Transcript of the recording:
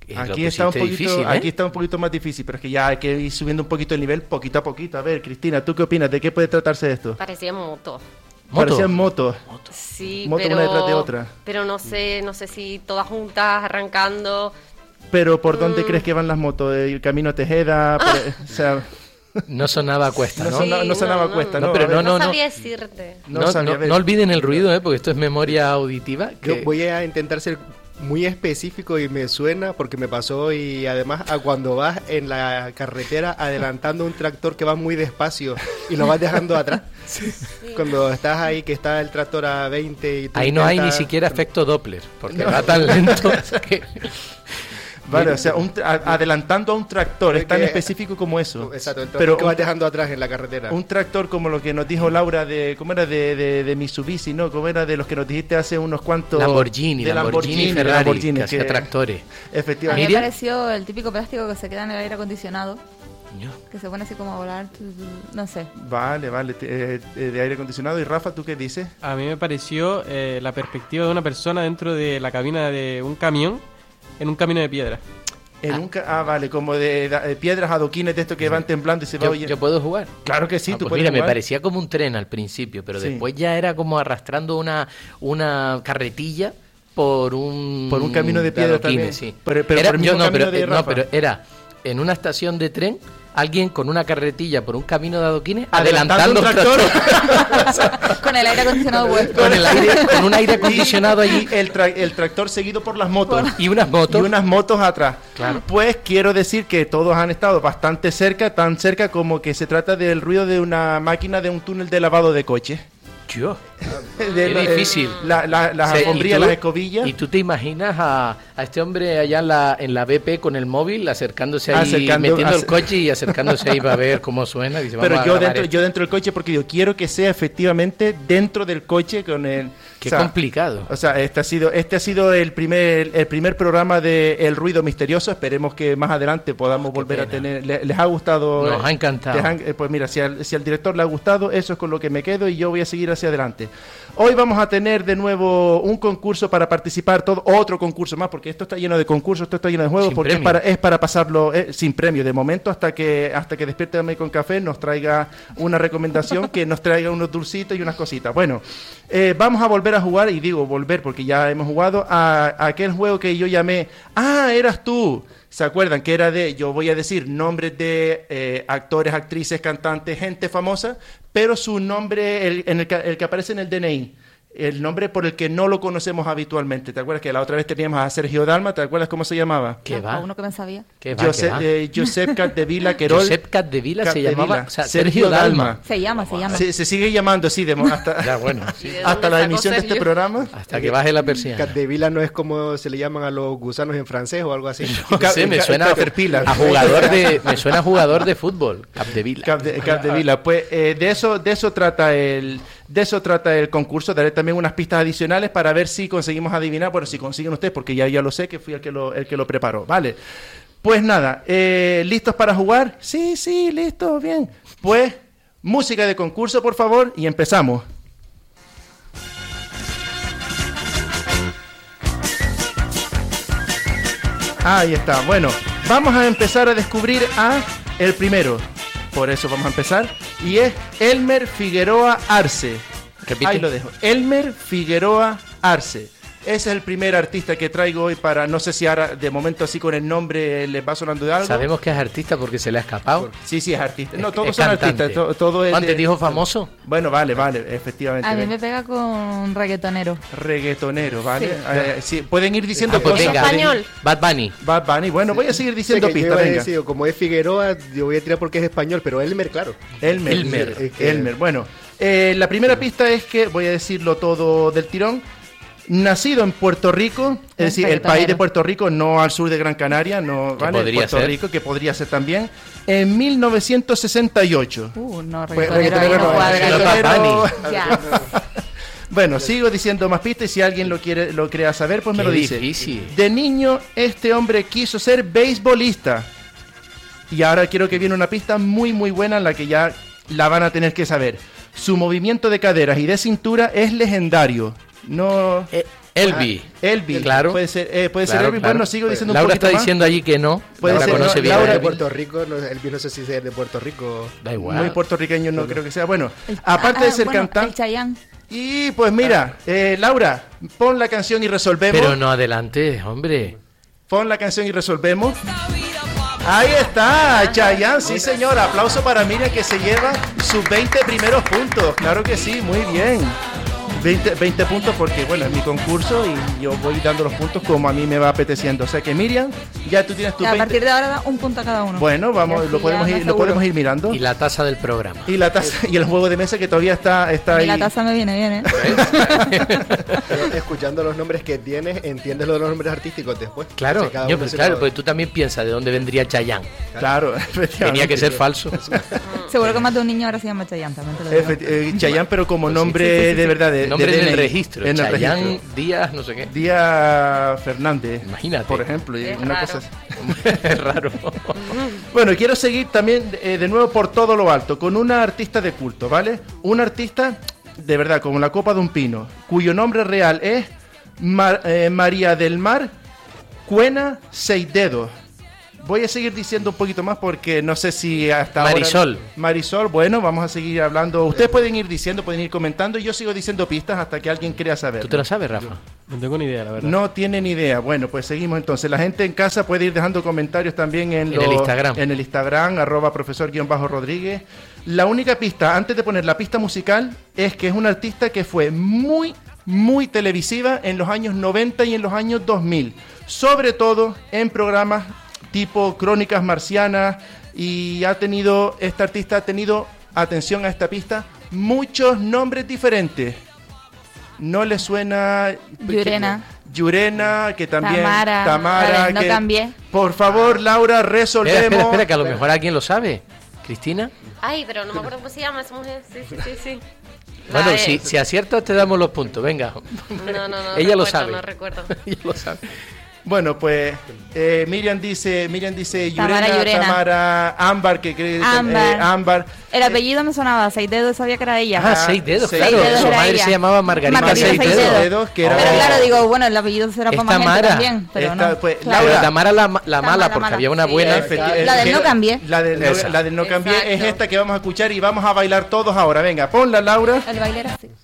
Aquí está un poquito, difícil, ¿eh? aquí está un poquito más difícil, pero es que ya hay que ir subiendo un poquito el nivel poquito a poquito. A ver, Cristina, ¿tú qué opinas? ¿De qué puede tratarse esto? Parecía moto. Parecían motos. Sí, Moto pero, una detrás de otra. pero no sé si todas juntas arrancando. Pero ¿por dónde crees que van las motos? ¿El camino Tejeda? O sea, No sonaba a cuesta, ¿no? no sonaba a cuesta, ¿no? No, pero A ver, no. sabría decirte. No olviden el ruido, porque esto es memoria auditiva. Yo voy a intentar ser muy específico y me suena porque me pasó, y además a cuando vas en la carretera adelantando un tractor que va muy despacio y lo vas dejando atrás. Sí. Cuando estás ahí, que está el tractor a 20 y tú ahí no hay ni siquiera efecto Doppler, porque va tan lento que... Vale, o sea, adelantando a un tractor, es tan que- específico como eso. Exacto, el tractor Pero que vas dejando atrás en la carretera. un tractor como lo que nos dijo Laura de, ¿cómo era? De Mitsubishi, ¿no? ¿Cómo era? De los que nos dijiste hace unos cuantos... Lamborghini, Ferrari, que hacía tractores. A mí Efectivamente. me Miriam. pareció el típico plástico que se queda en el aire acondicionado, Coño. que se pone así como a volar, no sé. Vale, de aire acondicionado. ¿Y Rafa, tú qué dices? A mí me pareció la perspectiva de una persona dentro de la cabina de un camión, en un camino de piedra. Vale, como de piedras, adoquines de estos que van temblando y se va oyendo. ¿Yo puedo jugar? Claro que sí, tú Pues puedes mira, me jugar. parecía como un tren al principio, pero Sí. después ya era como arrastrando una carretilla por un camino de piedra adoquines, también. sí. Pero Era- por el mismo camino de no, Rafa. pero era en una estación de tren, alguien con una carretilla por un camino de adoquines adelantando un un tractor. Con el aire acondicionado puesto. con un aire acondicionado allí Y el tractor seguido por las motos. y unas motos. Y unas motos atrás. Claro. Pues quiero decir que todos han estado bastante cerca, tan cerca como que se trata del ruido de una máquina de un túnel de lavado de coche. Tío, Qué difícil. Las Sí, alfombrillas, y tú- las escobillas. Y tú te imaginas a este hombre allá en la BP con el móvil acercándose ahí, Acercando- metiendo el coche y acercándose ahí para ver cómo suena. Dice, Pero vamos a yo grabar dentro, esto. yo dentro del coche, porque yo quiero que sea efectivamente dentro del coche con el... Qué o sea, complicado. O sea, este ha sido el primer programa de El Ruido Misterioso. Esperemos que más adelante podamos volver a pena. tener... ¿Les ha gustado? Nos ha encantado. Pues mira, si al director le ha gustado, eso es con lo que me quedo y yo voy a seguir hacia adelante. Hoy vamos a tener de nuevo un concurso para participar, otro concurso más, porque esto está lleno de concursos, esto está lleno de juegos, Sin porque premio. es para pasarlo sin premio de momento hasta que Despiértame con Café nos traiga una recomendación, que nos traiga unos dulcitos y unas cositas. Bueno, vamos a volver a jugar, y digo volver porque ya hemos jugado a aquel juego que yo llamé eras tú. ¿Se acuerdan? Que era yo voy a decir nombres de actores, actrices, cantantes, gente famosa, pero su nombre, el que aparece en el DNI. El nombre por el que no lo conocemos habitualmente. ¿Te acuerdas que la otra vez teníamos a Sergio Dalma? ¿Te acuerdas cómo se llamaba? ¿Qué A va? uno que me sabía. ¿Qué va? Josep Capdevila Querol. Josep Capdevila se Capdevila. llamaba, o sea, Sergio Dalma. Se llama. Se sigue llamando así hasta, Ya, bueno, ¿Y de hasta dónde la sacó emisión de este Sergio? programa. hasta que baje la persiana. Capdevila no es como se le llaman a los gusanos en francés o algo así. No sé, me suena Caterpillar. me suena a jugador de fútbol, Capdevila. Capdevila. Pues de eso trata el concurso. Daré también unas pistas adicionales para ver si conseguimos adivinar. Bueno, si consiguen ustedes, porque ya lo sé, que fui el que lo preparó. Vale. Pues nada, ¿listos para jugar? Sí, listos, bien. Pues música de concurso, por favor, y empezamos. Ahí está. Bueno, vamos a empezar a descubrir a el primero. Por eso vamos a empezar. Y es Elmer Figueroa Arce. Repite. Ahí lo dejo. Elmer Figueroa Arce. Ese es el primer artista que traigo hoy para... No sé si ahora, de momento, así con el nombre les va sonando de algo. Sabemos que es artista porque se le ha escapado. Sí, es artista. No, Es- todos es son cantante. artistas. Todo es ¿Antes dijo famoso? Bueno, vale, efectivamente. A mí me pega con reggaetonero. Reggaetonero, ¿vale? Sí. Sí, pueden ir diciendo Pues cosas. venga. Español. Bad Bunny. Bad Bunny. Bueno, voy a seguir Sí, diciendo que yo pistas, iba a venga. decir, como es Figueroa, yo voy a tirar porque es español, pero Elmer, claro. Elmer. Es que- Elmer. Bueno, la primera pista es que, voy a decirlo todo del tirón, nacido en Puerto Rico, es decir, el país de Puerto Rico, no al sur de Gran Canaria, no, Que ¿vale? podría Puerto ser. Rico, que podría ser también, en 1968. No, Pues, reggaetonero ahí no cuadra. reggaetonero. Bad Bunny. Ya. Bueno, sigo diciendo más pistas y si alguien lo quiere saber, pues me Qué lo dice. difícil. De niño, este hombre quiso ser beisbolista. Y ahora quiero que viene una pista muy muy buena en la que ya la van a tener que saber. Su movimiento de caderas y de cintura es legendario. No. Elvi. Elvi, Claro. Puede ser Claro, Elvi. claro. Bueno, sigo diciendo Laura un poquito está más. diciendo allí que no. Puede la ser, conoce no, bien. Laura de Elvi. Puerto Rico, no sé si es de Puerto Rico. Da igual. Muy puertorriqueño no creo que sea. Bueno, aparte de ser bueno, cantante. el Chayanne. Y pues mira, Laura, pon la canción y resolvemos. Pero no adelante, hombre. Pon la canción y resolvemos. Ahí está, Chayanne, sí señor. Aplauso para Miriam que se lleva sus 20 primeros puntos. Claro que sí, muy bien. 20 puntos porque, bueno, es mi concurso y yo voy dando los puntos como a mí me va apeteciendo. O sea que Miriam, ya tú tienes tu A 20. partir de ahora da un punto a cada uno. Bueno, vamos, Y así lo podemos ya me ir, lo aseguro. podemos ir mirando. Y la taza del programa. Y la taza y el juego de mesa que todavía está Y ahí. la taza me viene bien, ¿eh? Pero escuchando los nombres que tienes, entiendes los nombres artísticos después. Claro, O sea, cada yo, uno pero se claro, lo- porque tú también piensas de dónde vendría Chayanne. Claro, efectivamente. Tenía que ser falso. Seguro que más de un niño ahora se llama Chayanne, también te lo digo. Chayanne, pero como nombre sí, sí, sí. de verdad. De Nombre en el DNI. registro. En el Chayanne registro. Díaz, no sé qué. Día Fernández. Imagínate. Por ejemplo, y Es una raro. cosa así. Es raro. Bueno, quiero seguir también de nuevo por todo lo alto con una artista de culto, ¿vale? Una artista de verdad, como la copa de un pino, cuyo nombre real es María del Mar Cuena Seisdedos. Voy a seguir diciendo un poquito más porque no sé si hasta Marisol. ahora... Marisol, bueno, vamos a seguir hablando. Ustedes pueden ir diciendo, pueden ir comentando y yo sigo diciendo pistas hasta que alguien crea saber. ¿Tú te lo sabes, Rafa? No tengo ni idea, la verdad. No tienen idea. Bueno, pues seguimos entonces. La gente en casa puede ir dejando comentarios también en el Instagram. En el Instagram, @profesor_Rodríguez. La única pista, antes de poner la pista musical, es que es una artista que fue muy televisiva en los años 90 y en los años 2000. Sobre todo en programas tipo Crónicas Marcianas, y esta artista ha tenido, atención a esta pista, muchos nombres diferentes. ¿No le suena? Yurena, que también... Tamara, vale, no cambié. Por favor, Laura, resolvemos. Espera, que a lo mejor alguien lo sabe. ¿Cristina? Ay, pero no me acuerdo cómo se llama esa mujer. Sí. Bueno, La si aciertas te damos los puntos, venga. No. Ella lo recuerdo, sabe. No recuerdo. Ella lo sabe. Bueno, pues Miriam dice Tamara Yurena. Tamara, Ámbar, que cree Ámbar. Ámbar. El apellido me sonaba, Seisdedos, sabía que era ella. Ah, Seis Dedos, Seis claro. Dedos Su era madre ella. se llamaba Margarita Margarita Seis Seis Dedos. Dedos. que era- Pero claro, digo, bueno, el apellido será Es para más gente Tamara. también, pero Esta, no. pues, Claro. Pero Laura. Tamara la mala, Tamara, porque mala. había una Sí, buena. La del no cambié. La Esa. del no cambié es Exacto. esta que vamos a escuchar y vamos a bailar todos ahora. Venga, ponla, Laura. El baile era así.